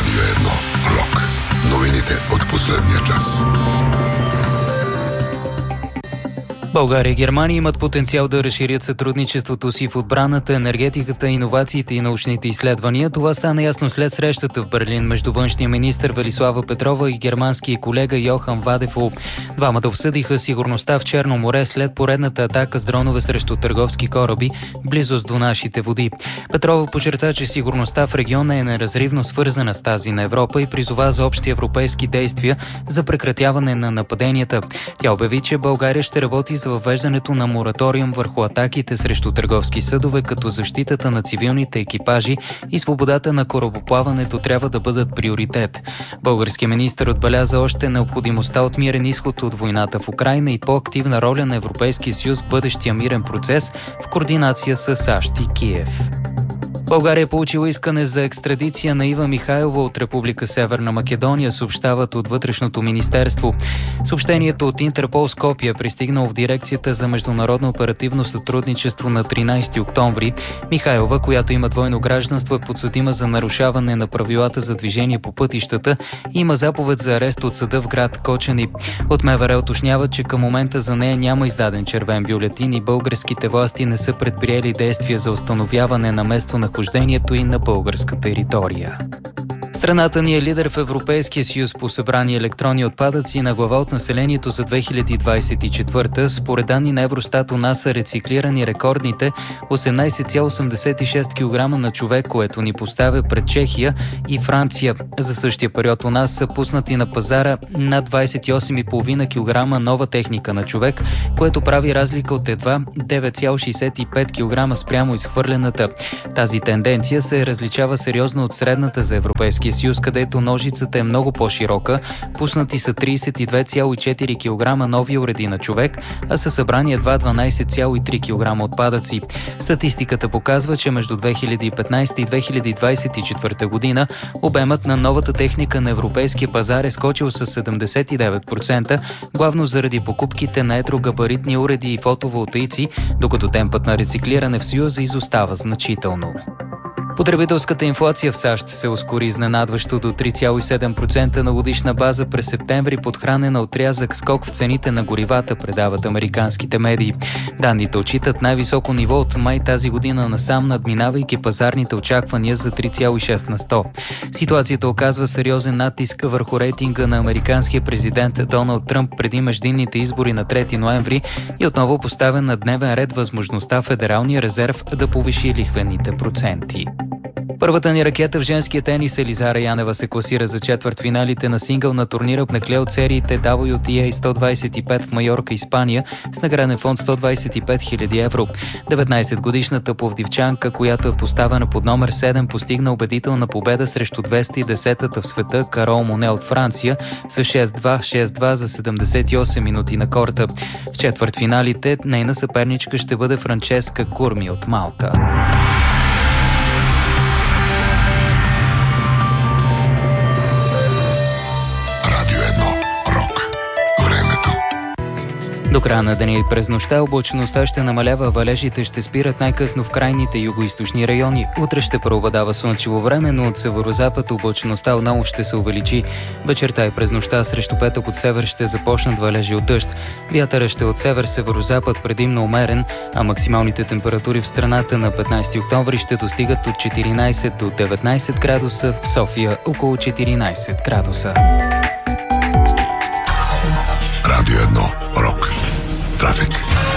Радио 1 Рок. Новините от последния час. България и Германия имат потенциал да разширят сътрудничеството си в отбраната, енергетиката, иновациите и научните изследвания. Това стана ясно след срещата в Берлин между външния министър Велислава Петрова и германския колега Йохан Вадефол. Двамата обсъдиха сигурността в Черно море след поредната атака с дронове срещу търговски кораби близост до нашите води. Петрова подчерта, че сигурността в региона е неразривно свързана с тази на Европа и призова за общи европейски действия за прекратяване на нападенията. Тя обяви, че България ще работи за въвеждането на мораториум върху атаките срещу търговски съдове, като защитата на цивилните екипажи и свободата на корабоплаването трябва да бъдат приоритет. Българският министър отбеляза още необходимостта от мирен изход от войната в Украйна и по-активна роля на Европейския съюз в бъдещия мирен процес в координация с САЩ и Киев. България е получила искане за екстрадиция на Ива Михайлова от Република Северна Македония, съобщават от Вътрешното министерство. Съобщението от Интерпол Скопие е пристигнало в дирекцията за международно оперативно сътрудничество на 13 октомври. Михайлова, която има двойно гражданство, е подсъдима за нарушаване на правилата за движение по пътищата и има заповед за арест от съда в град Кочани. От МВР уточняват, че към момента за нея няма издаден червен бюлетин и българските власти не са предприели действия за установяване на местонахождението и на българска територия. Страната ни е лидер в Европейския съюз по събрани електронни отпадъци на глава от населението за 2024. Според данни на Евростат у нас са рециклирани рекордните 18,86 кг на човек, което ни поставя пред Чехия и Франция. За същия период у нас са пуснати на пазара над 28,5 кг нова техника на човек, което прави разлика от едва 9,65 кг спрямо изхвърлената. Тази тенденция се различава сериозно от средната за Европейския съюз, където ножицата е много по-широка. Пуснати са 32,4 кг нови уреди на човек, а са събрани едва 12,3 кг отпадъци. Статистиката показва, че между 2015 и 2024 година обемът на новата техника на европейския пазар е скочил с 79%, главно заради покупките на едрогабаритни уреди и фотоволтаици, докато темпът на рециклиране в Съюза изостава значително. Потребителската инфлация в САЩ се ускори изненадващо до 3,7% на годишна база през септември, подхранена от рязък скок в цените на горивата, предават американските медии. Данните отчитат най-високо ниво от май тази година насам, надминавайки пазарните очаквания за 3,6 на 100. Ситуацията оказва сериозен натиск върху рейтинга на американския президент Доналд Тръмп преди междинните избори на 3 ноември и отново поставя на дневен ред възможността Федералния резерв да повиши лихвените проценти. Първата ни ракета в женския тенис Елизара Янева се класира за четвъртфиналите на сингъл на турнира на от сериите WTA 125 в Майорка, Испания, с награден фонд 125 000 евро. 19-годишната пловдивчанка, която е поставена под номер 7, постигна убедителна победа срещу 210-та в света Карол Моне от Франция с 6-2, 6-2 за 78 минути на корта. В четвъртфиналите нейна съперничка ще бъде Франческа Курми от Малта. До края на деня и през нощта облачността ще намалява, валежите ще спират най-късно в крайните югоизточни райони. Утре ще преобладава слънчево време, но от северозапад облачността отново ще се увеличи. Вечерта и през нощта срещу петък от север ще започнат валежи от дъжд. Вятърът ще от север-северозапад предимно умерен, а максималните температури в страната на 15 октомври ще достигат от 14 до 19 градуса, в София около 14 градуса. Радио 1 Рок. Трафик.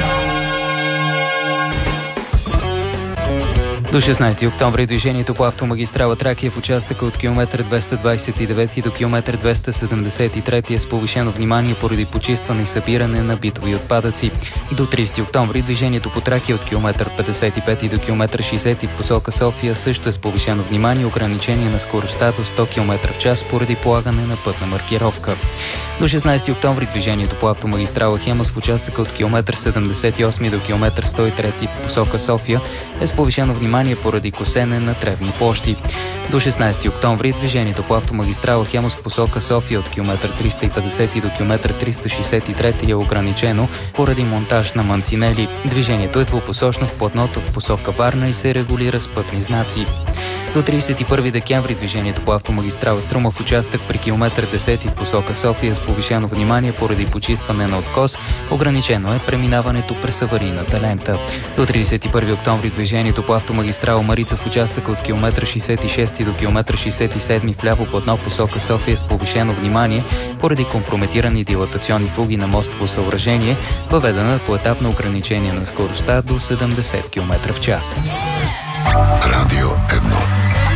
До 16 октомври движението по автомагистрала Тракия в участъка от километър 229 до километър 273 е с повишено внимание поради почистване и събиране на битови отпадъци. До 30 октомври движението по Тракия от километър 55 до километър 60 в посока София също е с повишено внимание, ограничение на скоростта до 100 км в час поради полагане на пътна маркировка. До 16 октомври движението по автомагистрала Хемус в участъка от километър 78 до километър 103 в посока София е с повишено внимание поради косене на тревни площи. До 16 октомври движението по автомагистрала Хемус в посока София от километър 350 до километър 363 е ограничено поради монтаж на мантинели. Движението е двупосочно в платното в посока Варна и се регулира с пътни знаци. До 31 декември движението по автомагистрала Струма в участък при километър 10 в посока София с повишено внимание поради почистване на откос. Ограничено е преминаването през аварийната лента. До 31 октомври движението по автомагистрала Марица в участъка от километър 66 до километър 67 в ляво платно посока София с повишено внимание поради компрометирани дилатационни фуги на мостово съоръжение, въведено е поетапно ограничение на скоростта до 70 км в час. Радио 1.